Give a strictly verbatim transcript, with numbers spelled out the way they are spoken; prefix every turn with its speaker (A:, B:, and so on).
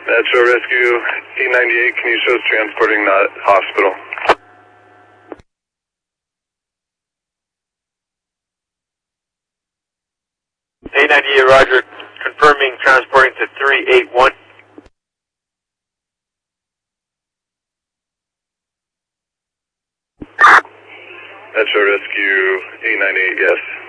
A: Metro Rescue eight ninety-eight, can you show us transporting, not hospital?
B: eight ninety-eight, roger. Confirming transporting to three eight one.
A: Metro Rescue eight ninety-eight, yes.